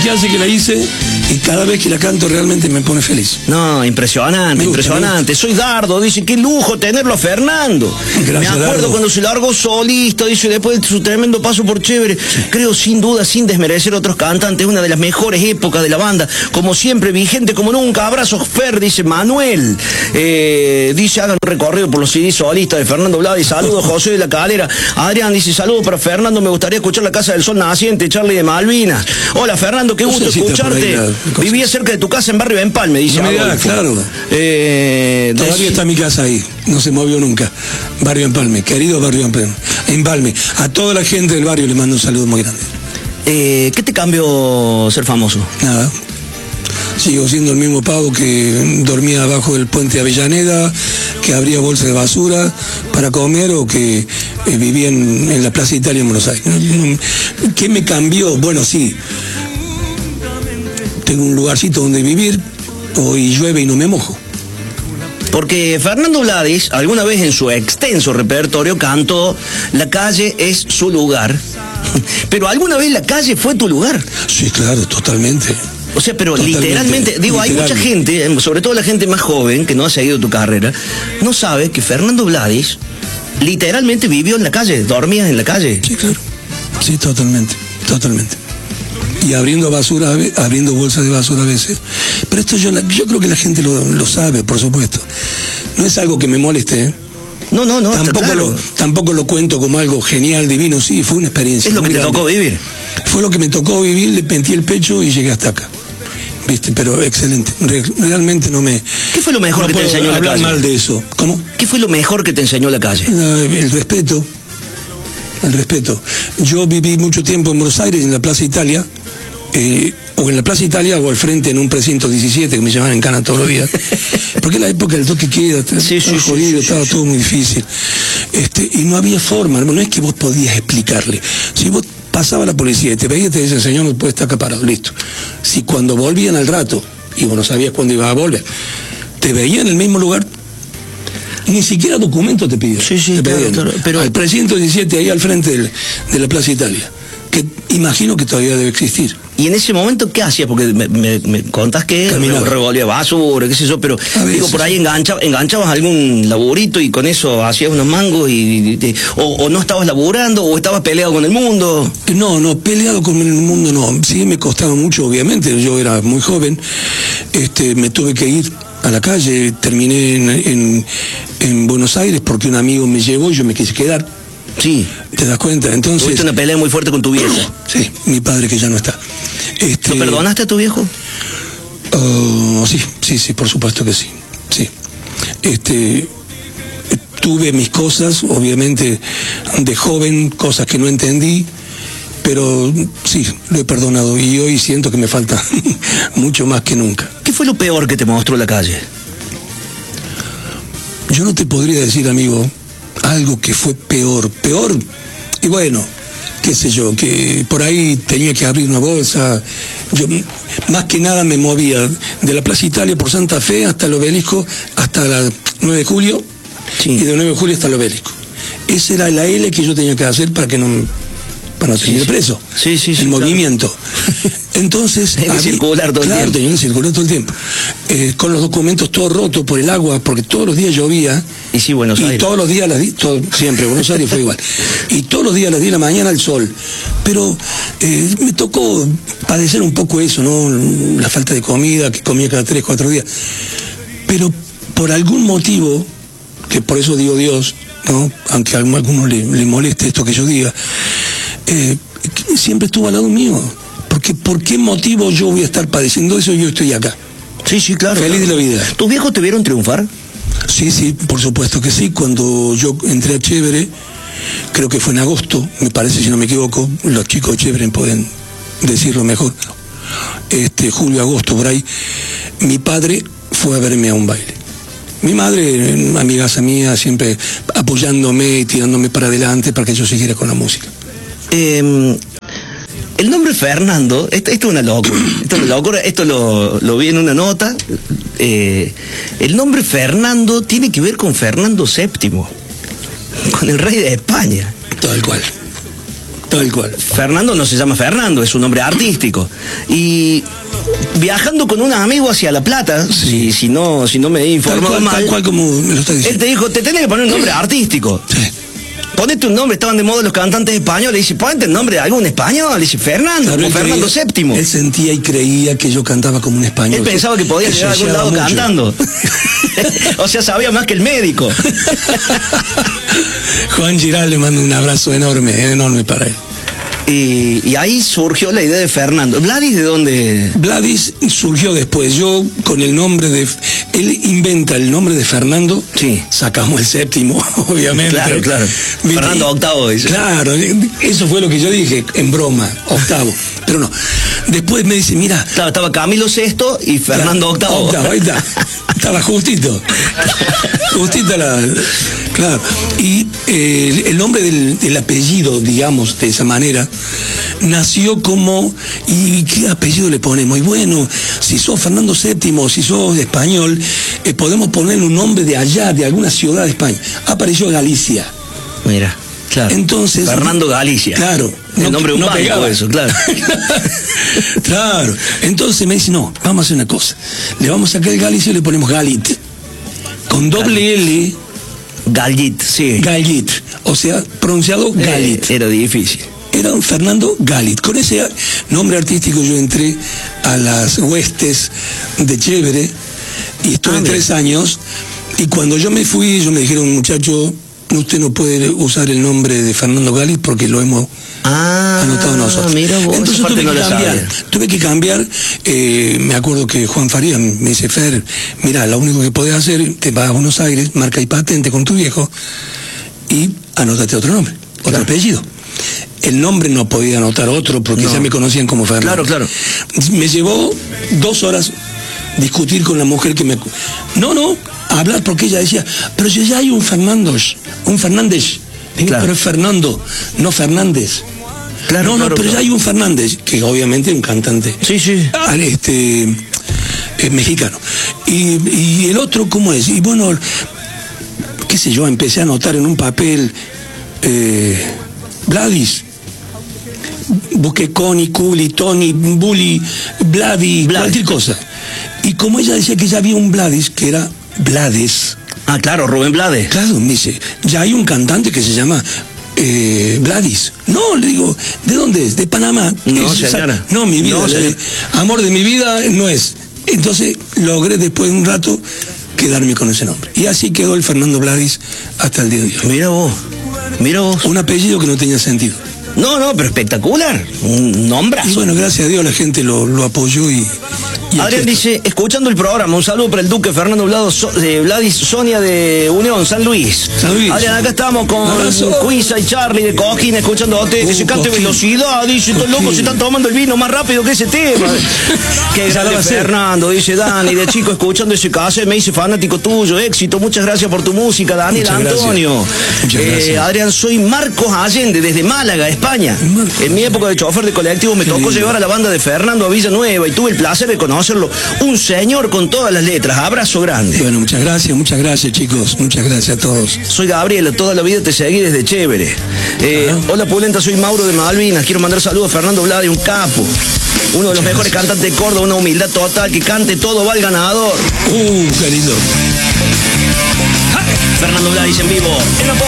que hace que la hice y cada vez que la canto realmente me pone feliz. No, impresionante, impresionante. Soy Dardo, dice, qué lujo tenerlo a Fernando. Gracias, me acuerdo Dardo. cuando se largó solista, dice, después de su tremendo paso por Chévere. Sí. Creo sin duda, sin desmerecer a otros cantantes, una de las mejores épocas de la banda. Como siempre, vigente como nunca. Abrazos, Fer, dice Manuel. Dice, hagan un recorrido por los CDs solistas de Fernando Blades. Saludos, José de la Calera. Adrián dice, saludos para Fernando, me gustaría escuchar La Casa del Sol Naciente, Charlie de Malvinas. Hola, Fernando, qué gusto escucharte. Vivía cerca de tu casa en Barrio Empalme, dice. No me digas, claro. Todavía está mi casa ahí, no se movió nunca. Barrio Empalme, querido Barrio Empalme. A toda la gente del barrio le mando un saludo muy grande. ¿Qué te cambió ser famoso? Nada. Sigo siendo el mismo pavo que dormía abajo del puente de Avellaneda, que abría bolsas de basura para comer o que vivía en la Plaza Italia en Buenos Aires. ¿Qué me cambió? Bueno, sí. Tengo un lugarcito donde vivir, hoy llueve y no me mojo. Porque Fernando Blades, alguna vez en su extenso repertorio, cantó La calle es su lugar. Pero alguna vez la calle fue tu lugar. Sí, claro, totalmente. O sea, pero literalmente, digo, hay mucha gente, sobre todo la gente más joven, que no ha seguido tu carrera, no sabe que Fernando Blades literalmente vivió en la calle, dormía en la calle. Sí, claro. Sí, totalmente. Y abriendo basura, abriendo bolsas de basura a veces. Pero esto yo creo que la gente lo sabe, por supuesto. No es algo que me moleste, ¿eh? No. Tampoco lo cuento como algo genial, divino. Sí, fue una experiencia. Es lo que te tocó vivir. Fue lo que me tocó vivir, le pentí el pecho y llegué hasta acá. ¿Viste? Pero excelente. Realmente no me... ¿Qué fue lo mejor que te enseñó la calle? Hablar mal de eso. ¿Cómo? ¿Qué fue lo mejor que te enseñó la calle? El respeto. El respeto. Yo viví mucho tiempo en Buenos Aires, en la Plaza Italia, o en la Plaza Italia o al frente en un precinto 17 que me llamaban en cana todos los días. Porque en la época del toque queda, estaba jodido, estaba todo muy difícil. Y no había forma, no es que vos podías explicarle. Si vos pasaba la policía y te veía, te decían, señor, no puede estar acá parado, listo. Si cuando volvían al rato, y vos no sabías cuándo ibas a volver, te veían en el mismo lugar, ni siquiera documento te pidieron. Sí, claro, pero al precinto 17 ahí al frente de la Plaza Italia, que imagino que todavía debe existir. ¿Y en ese momento qué hacías? Porque me contás que revolvía basura, qué sé yo, pero digo, por ahí enganchabas algún laburito y con eso hacías unos mangos o no estabas laburando o estabas peleado con el mundo. No, peleado con el mundo no. Sí me costaba mucho, obviamente, yo era muy joven, me tuve que ir a la calle, terminé en Buenos Aires porque un amigo me llevó y yo me quise quedar. Sí. ¿Te das cuenta? Entonces... Tuviste una pelea muy fuerte con tu viejo. Sí, mi padre que ya no está. ¿Lo perdonaste a tu viejo? Sí, por supuesto que sí. Sí. Tuve mis cosas, obviamente, de joven, cosas que no entendí, pero sí, lo he perdonado y hoy siento que me falta mucho más que nunca. ¿Qué fue lo peor que te mostró la calle? Yo no te podría decir, amigo, algo que fue peor, y bueno, qué sé yo, que por ahí tenía que abrir una bolsa. Yo más que nada me movía de la Plaza Italia por Santa Fe hasta el Obelisco, hasta la 9 de julio, sí. Y de 9 de julio hasta el Obelisco. Esa era la L que yo tenía que hacer para no seguir preso. Sí, el movimiento. Claro. Entonces tenía que circular todo el tiempo. Tenía que circular todo el tiempo. Con los documentos todos rotos por el agua, porque todos los días llovía. Y sí, Buenos Aires. Y todos los días siempre, Buenos Aires fue igual. Y todos los días a las 10 de la mañana el sol. Pero me tocó padecer un poco eso, ¿no? La falta de comida, que comía cada 3, 4 días. Pero por algún motivo, que por eso digo Dios, ¿no? Aunque a algunos le moleste esto que yo diga, siempre estuvo al lado mío. Porque ¿por qué motivo yo voy a estar padeciendo eso y yo estoy acá? Sí, claro. Feliz de la vida. ¿Tus viejos te vieron triunfar? Sí, por supuesto que sí. Cuando yo entré a Chévere, creo que fue en agosto, me parece, si no me equivoco, los chicos de Chévere pueden decirlo mejor, julio, agosto, por ahí, mi padre fue a verme a un baile. Mi madre, amigaza mía, siempre apoyándome y tirándome para adelante para que yo siguiera con la música. El nombre Fernando, esto es una locura, esto lo vi en una nota. El nombre Fernando tiene que ver con Fernando VII, con el rey de España. Tal cual. Tal cual. Fernando no se llama Fernando, es un nombre artístico. Y viajando con un amigo hacia La Plata, Sí. si no me he informado mal, Tal cual como me lo está él diciendo. te dijo, te tenés que poner un nombre artístico. Sí. Ponete un nombre, estaban de moda los cantantes españoles. Dice, ponete el nombre de algún español. Dice, Fernando, Claro, como él Fernando creía- VII. Él sentía y creía que yo cantaba como un español. Él pensaba que podía Eso llegar a algún llevaba lado mucho. cantando. O sea, sabía más que el médico. Juan Giral le mando un abrazo enorme para él. Y ahí surgió la idea de Fernando. ¿Vladis de dónde? Vladis surgió después. Yo con el nombre de... Él inventa el nombre de Fernando. Sí. Sacamos el séptimo, obviamente. Claro. ¿Viste? Fernando octavo, dice. Claro, eso fue lo que yo dije, en broma, octavo. Pero no. Después me dice, mira... Claro, estaba Camilo VI y Fernando octavo. Octavo, ahí está. Estaba justito. Justita la... Claro. Y el nombre del apellido, digamos, de esa manera, nació como... ¿Y qué apellido le ponemos? Y bueno, si sos Fernando VII, si sos español, podemos ponerle un nombre de allá, de alguna ciudad de España. Apareció Galicia. Mira, claro. Entonces... Fernando Galicia. Claro. El nombre de un banco, pegaba. eso, claro. Claro. Entonces me dice, no, vamos a hacer una cosa. Le vamos a sacar el Galicia y le ponemos Galit. Con doble L, Galit, sí. Galit. O sea, pronunciado Galit. Era difícil. Era un Fernando Galit. Con ese nombre artístico yo entré a las huestes de Chévere y estuve 3 años. Y cuando yo me fui, ellos me dijeron, muchacho, usted no puede usar el nombre de Fernando Galit porque lo hemos anotado nosotros. Mira vos, entonces esa parte tuve no que la cambiar. sabía. Tuve que cambiar. Me acuerdo que Juan Faría me dice, Fer, mira, lo único que podés hacer, te vas a Buenos Aires, marca y patente con tu viejo y anótate otro nombre, otro apellido. El nombre no podía anotar otro porque ya me conocían como Fernando. Claro. Me llevó 2 horas discutir con la mujer que me... No, hablar porque ella decía, pero si ya hay un Fernández. Digo, Claro. pero es Fernando, no Fernández. Claro, pero ya hay un Fernández, que obviamente es un cantante. Sí. Mexicano. Y el otro, ¿cómo es? Y bueno, qué sé yo, empecé a anotar en un papel Vladis. Busqué Connie, Culi, Tony, Bully, Vladi, cualquier cosa. Y como ella decía que ya había un Vladis, que era Blades. Ah, claro, Rubén Blades. Claro, me dice, ya hay un cantante que se llama Vladis. No, le digo, ¿de dónde es? De Panamá. No, señora. No, mi vida, No, señora. amor de mi vida no es. Entonces logré después de un rato quedarme con ese nombre. Y así quedó el Fernando Vladis hasta el día de hoy. Mira vos. Un apellido que no tenía sentido. No, pero espectacular. Un nombrazo. Y bueno, gracias a Dios la gente lo apoyó y Adrián aquí dice, escuchando el programa, un saludo para el Duque Fernando Vladis Sonia de Unión, San Luis. San Luis. Adrián, acá estamos con Abrazo. Cuisa y Charlie de Coquín, escuchándote. Dice, cante Coquín. velocidad. Dice, estos Coquín. locos se están tomando el vino más rápido que ese tema. Que Ya lo va grande a hacer. Fernando, dice Dani, de chico escuchando ese caso, me dice fanático tuyo, éxito, muchas gracias por tu música, Daniel Muchas gracias. Antonio. Muchas gracias. Adrián, soy Marcos Allende, desde Málaga, España. Marcos. En mi época de chofer de colectivo me tocó lindo. llevar a la banda de Fernando a Villanueva y tuve el placer de conocerlo. Un señor con todas las letras. Abrazo grande. Bueno, muchas gracias chicos, muchas gracias a todos. Soy Gabriela, toda la vida te seguí desde Chévere. Hola Pulenta, soy Mauro de Malvinas. Quiero mandar saludos a Fernando Blades, un capo. Uno de los mejores cantantes de Córdoba, una humildad total, que cante todo, va el ganador. Qué lindo. Fernando Blades en vivo. En la